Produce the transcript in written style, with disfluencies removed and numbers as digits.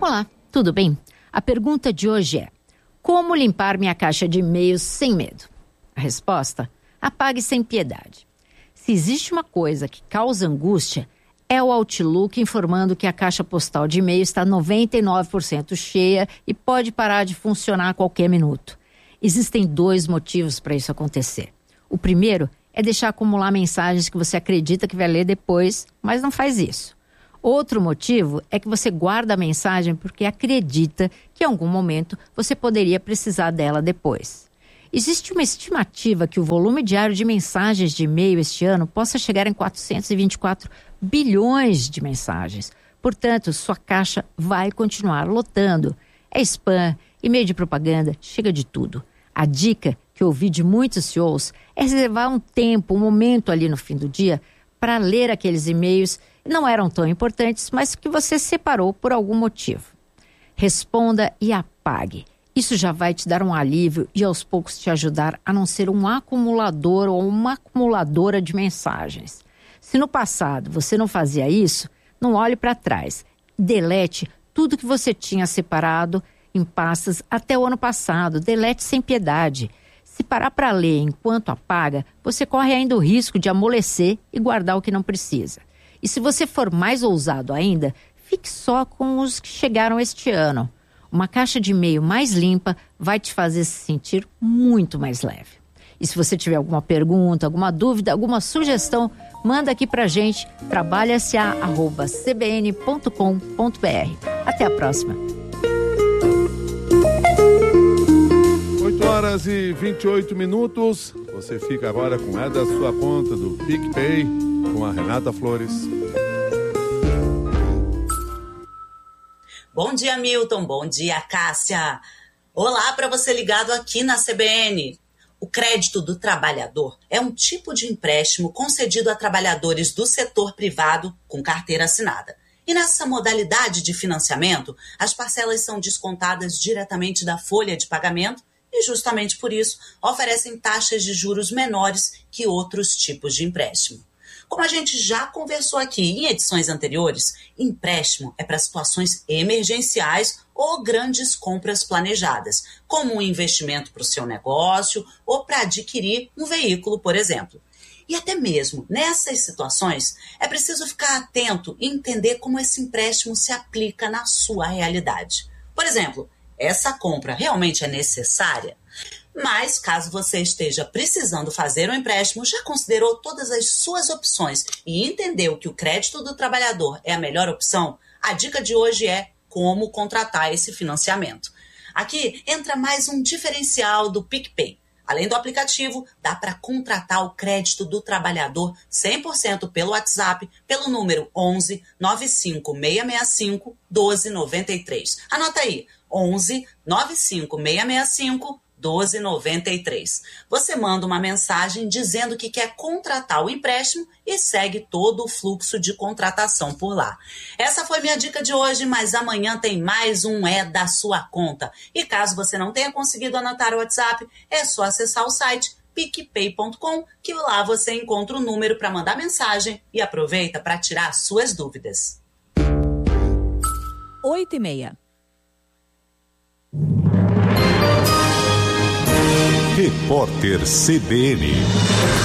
Olá, tudo bem? A pergunta de hoje é: como limpar minha caixa de e-mails sem medo? A resposta: apague sem piedade. Se existe uma coisa que causa angústia, é o Outlook informando que a caixa postal de e-mail está 99% cheia e pode parar de funcionar a qualquer minuto. Existem 2 motivos para isso acontecer. O primeiro é deixar acumular mensagens que você acredita que vai ler depois, mas não faz isso. Outro motivo é que você guarda a mensagem porque acredita que em algum momento você poderia precisar dela depois. Existe uma estimativa que o volume diário de mensagens de e-mail este ano possa chegar em 424 bilhões de mensagens. Portanto, sua caixa vai continuar lotando. É spam, e-mail de propaganda, chega de tudo. A dica que eu ouvi de muitos CEOs é reservar um tempo, um momento ali no fim do dia para ler aqueles e-mails que não eram tão importantes, mas que você separou por algum motivo. Responda e apague. Isso já vai te dar um alívio e aos poucos te ajudar a não ser um acumulador ou uma acumuladora de mensagens. Se no passado você não fazia isso, não olhe para trás. Delete tudo que você tinha separado em pastas até o ano passado. Delete sem piedade. Se parar para ler enquanto apaga, você corre ainda o risco de amolecer e guardar o que não precisa. E se você for mais ousado ainda, fique só com os que chegaram este ano. Uma caixa de e-mail mais limpa vai te fazer se sentir muito mais leve. E se você tiver alguma pergunta, alguma dúvida, alguma sugestão, manda aqui pra gente, trabalhasa@cbn.com.br. Até a próxima. 8h28. Você fica agora com a da sua conta do PicPay com a Renata Flores. Bom dia, Milton. Bom dia, Cássia. Olá para você ligado aqui na CBN. O crédito do trabalhador é um tipo de empréstimo concedido a trabalhadores do setor privado com carteira assinada. E nessa modalidade de financiamento, as parcelas são descontadas diretamente da folha de pagamento e, justamente por isso, oferecem taxas de juros menores que outros tipos de empréstimo. Como a gente já conversou aqui em edições anteriores, empréstimo é para situações emergenciais ou grandes compras planejadas, como um investimento para o seu negócio ou para adquirir um veículo, por exemplo. E até mesmo nessas situações, é preciso ficar atento e entender como esse empréstimo se aplica na sua realidade. Por exemplo, essa compra realmente é necessária? Mas, caso você esteja precisando fazer um empréstimo, já considerou todas as suas opções e entendeu que o crédito do trabalhador é a melhor opção? A dica de hoje é como contratar esse financiamento. Aqui entra mais um diferencial do PicPay. Além do aplicativo, dá para contratar o crédito do trabalhador 100% pelo WhatsApp, pelo número 11 95 665 1293. Anota aí, 11 95 665 1293. Você manda uma mensagem dizendo que quer contratar o empréstimo e segue todo o fluxo de contratação por lá. Essa foi minha dica de hoje, mas amanhã tem mais um É da Sua Conta. E caso você não tenha conseguido anotar o WhatsApp, é só acessar o site picpay.com, que lá você encontra o número para mandar mensagem e aproveita para tirar suas dúvidas. 8h30. Repórter CBN.